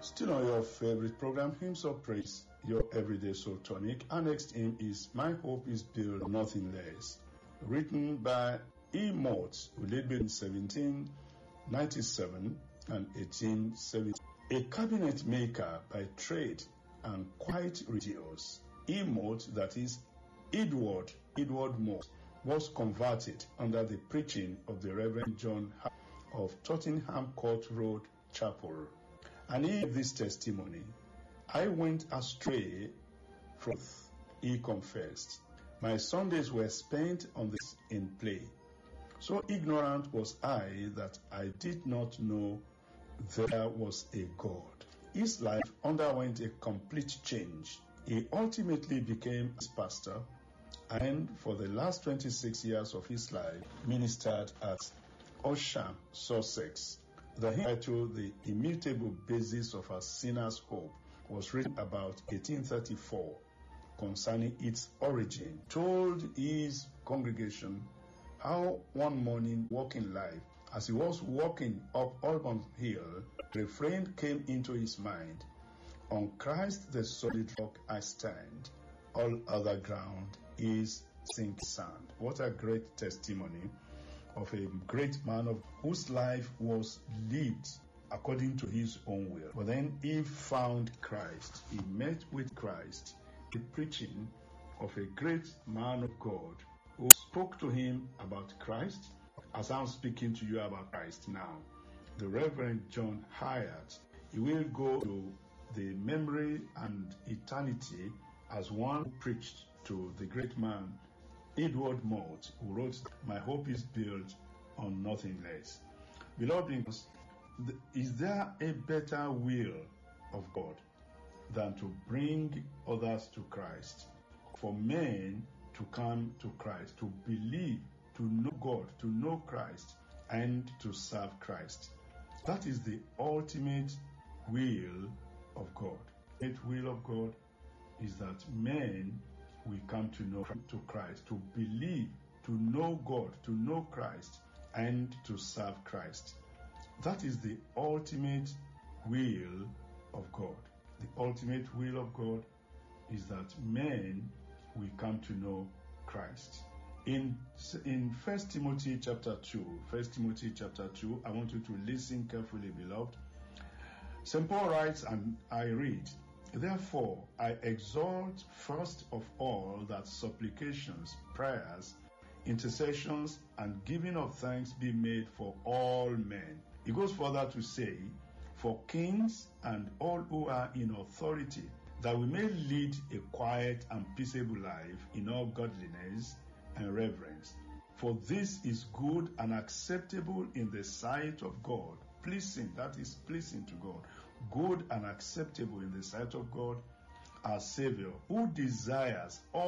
Still on your favorite program, Hymns of Praise, your everyday soul tonic. Our next hymn is My Hope is Built on Nothing Less, written by E. Mott, who lived in 1797 and 1870. A cabinet maker by trade and quite religious, E. Mott, that is Edward Mott, was converted under the preaching of the Reverend John of Tottenham Court Road Chapel. And he gave this testimony: I went astray from he confessed. My Sundays were spent on this in play. So ignorant was I that I did not know there was a God. His life underwent a complete change. He ultimately became a pastor, and for the last 26 years of his life ministered at Osham, Sussex. The hymn titled The Immutable Basis of a Sinner's Hope was written about 1834 concerning its origin. Told his congregation how one morning walking life, as he was walking up Auburn Hill, the refrain came into his mind: on Christ the solid rock I stand, all other ground is sinking sand. What a great testimony of a great man of whose life was lived according to his own will. But then he found Christ. He met with Christ. The preaching of a great man of God who spoke to him about Christ, as I'm speaking to you about Christ now. The Reverend John Hyatt. He will go to the memory and eternity as one who preached to the great man Edward Mott, who wrote My Hope is Built on Nothing Less. Beloved, is there a better will of God than to bring others to Christ? For men to come to Christ, to believe, to know God, to know Christ, and to serve Christ. That is the ultimate will of God. The will of God is that men we come to know to Christ, to believe, to know God, to know Christ, and to serve Christ. That is the ultimate will of God. The ultimate will of God is that men we come to know Christ. In 1 Timothy chapter 2, I want you to listen carefully, beloved. St. Paul writes, and I read, Therefore, I exhort first of all that supplications, prayers, intercessions, and giving of thanks be made for all men. He goes further to say, for kings and all who are in authority, that we may lead a quiet and peaceable life in all godliness and reverence. For this is good and acceptable in the sight of God. Pleasing, that is pleasing to God. Good and acceptable in the sight of God, our Savior, who desires all